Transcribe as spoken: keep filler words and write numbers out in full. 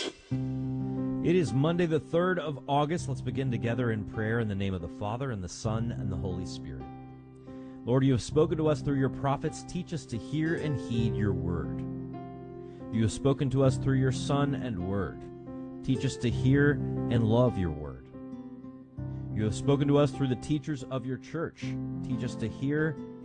It is Monday, the third of August. Let's begin together in prayer in the name of the Father, and the Son, and the Holy Spirit. Lord, you have spoken to us through your prophets. Teach us to hear and heed your word. You have spoken to us through your Son and word. Teach us to hear and love your word. You have spoken to us through the teachers of your church. Teach us to hear